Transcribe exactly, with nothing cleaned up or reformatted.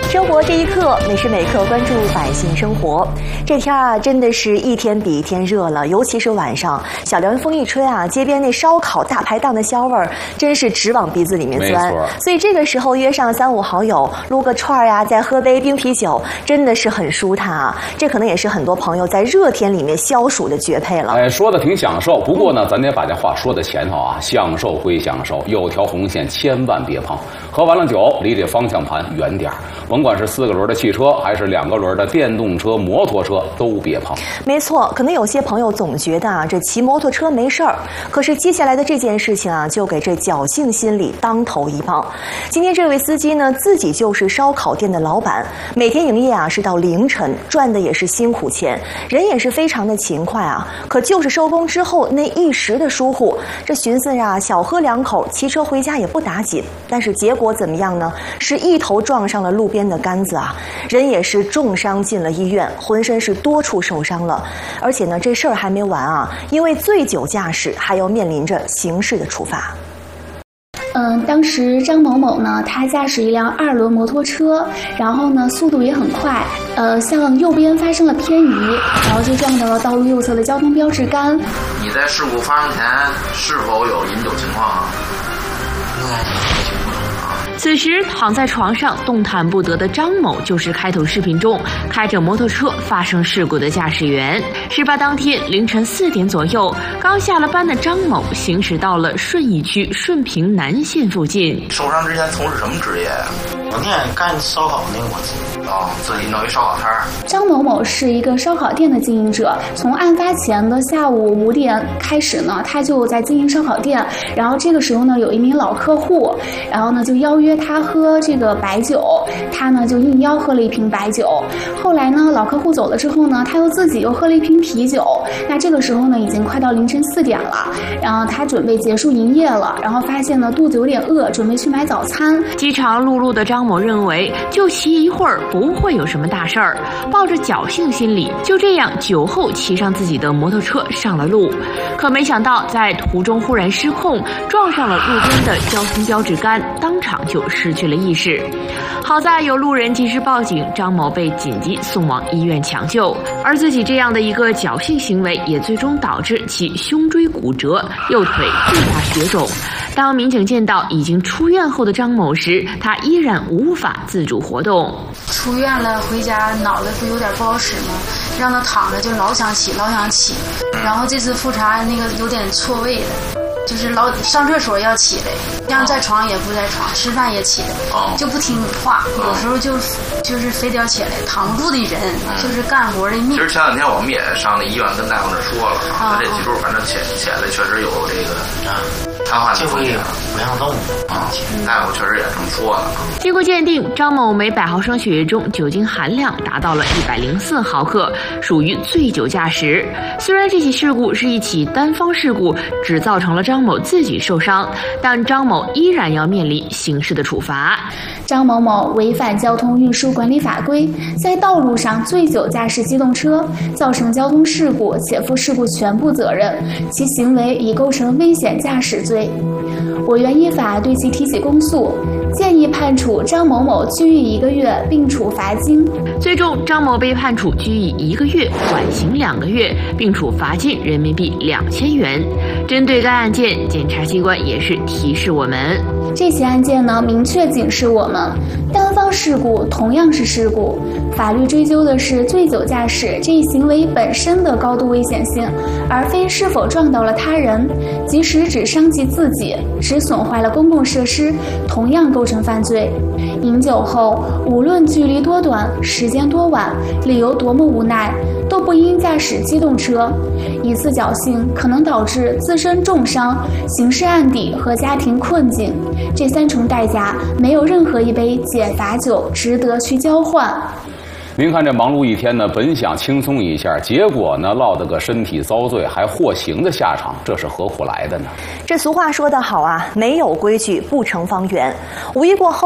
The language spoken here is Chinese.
生活这一刻，每时每刻关注百姓生活。这天啊，真的是一天比一天热了，尤其是晚上，小凉风一吹啊，街边那烧烤大排档的香味儿，真是直往鼻子里面钻。所以这个时候约上三五好友，撸个串儿呀，再喝杯冰啤酒，真的是很舒坦啊。这可能也是很多朋友在热天里面消暑的绝配了。 哎，说的挺享受，不过呢，咱得把这话说在前头啊，享受归享受，有条红线千万别碰。喝完了酒，离这方向盘远点儿。甭管是四个轮的汽车，还是两个轮的电动车、摩托车，都别碰。 没错，可能有些朋友总觉得啊，这骑摩托车没事儿，可是接下来的这件事情啊，就给这侥幸心理当头一棒。今天这位司机呢，自己就是烧烤店的老板，每天营业啊是到凌晨，赚的也是辛苦钱，人也是非常的勤快啊。可就是收工之后那一时的疏忽，这寻思啊，小喝两口，骑车回家也不打紧。但是结果怎么样呢？是一头撞上了路边的杆子啊，人也是重伤进了医院，浑身是多处受伤了。而且呢，这事儿还没完啊，因为醉酒驾驶还要面临着刑事的处罚。 嗯，当时张某某呢，他驾驶一辆二轮摩托车，然后呢，速度也很快，呃，向右边发生了偏移，然后就撞到了道路右侧的交通标志杆。 你在事故发生前是否有饮酒情况啊？应该是有情况。 此时躺在床上动弹不得的张某，就是开头视频中开着摩托车发生事故的驾驶员。事发当天凌晨四点左右，刚下了班的张某行驶到了顺义区顺平南线附近。 受伤之前从事什么职业呀、啊？ 我店干烧烤那个我自己哦，自己弄一烧烤摊儿。 张某某是一个烧烤店的经营者，从案发前的下午五点开始呢，他就在经营烧烤店。然后这个时候呢，有一名老客户，然后呢就邀约他喝这个白酒，他呢就应邀喝了一瓶白酒。后来呢，老客户走了之后呢，他又自己又喝了一瓶啤酒。那这个时候呢，已经快到凌晨四点了，然后他准备结束营业了，然后发现呢肚子有点饿，准备去买早餐。 饥肠辘辘的张某认为就骑一会儿不会有什么大事儿，抱着侥幸心理，就这样酒后骑上自己的摩托车上了路。可没想到在途中忽然失控，撞上了路边的交通标志杆，当场就失去了意识。好在有路人及时报警，张某被紧急送往医院抢救。而自己这样的一个侥幸行为，也最终导致其胸椎骨折，右腿巨大血肿。当民警见到已经出院后的张某时，他依然无法自主活动。 出院了回家脑袋不有点不好使吗？让他躺着就老想起老想起，然后这次复查那个有点错位的，就是老上厕所要起来，让在床也不在床，吃饭也起来，就不听话，有时候就就是非得要起来，扛不住的人，就是干活的命。 其实前两天我们也上那医院跟大夫那说了，他这脊柱反正起起来确实有这个啊瘫痪的风险， 不让动啊。大夫确实也这么说的。 经过鉴定，张某每百毫升血液中酒精含量达到了一百零四毫克，属于醉酒驾驶。虽然这起事故是一起单方事故，只造成了张某自己受伤，但张某依然要面临刑事的处罚。 张某某违反交通运输管理法规，在道路上醉酒驾驶机动车，造成交通事故且负事故全部责任，其行为已构成危险驾驶罪。我院依法对其提起公诉，建议判处张某某拘役一个月，并处罚金。 最终，张某被判处拘役一个月，缓刑两个月，并处罚金人民币两千元。针对该案件，检察机关也是提示我们： 这起案件呢，明确警示我们，单方事故同样是事故，法律追究的是醉酒驾驶这一行为本身的高度危险性，而非是否撞到了他人。即使只伤及自己，只损坏了公共设施，同样构成犯罪。饮酒后，无论距离多短，时间多晚，理由多么无奈，都不应驾驶机动车。一次侥幸可能导致自身重伤、刑事案底和家庭困境，这三重代价，没有任何一杯解罚酒值得去交换。 您看这忙碌一天呢，本想轻松一下，结果呢落得个身体遭罪还获刑的下场，这是何苦来的呢？ 这俗话说得好啊，没有规矩不成方圆。五一过后。